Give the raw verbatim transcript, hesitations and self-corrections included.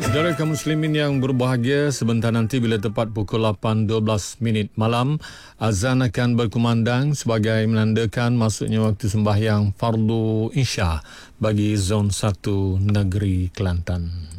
Saudara kaum muslimin yang berbahagia, sebentar nanti bila tepat pukul lapan dua belas minit malam, azan akan berkumandang sebagai menandakan masuknya waktu sembahyang fardu Isya bagi zon satu negeri Kelantan.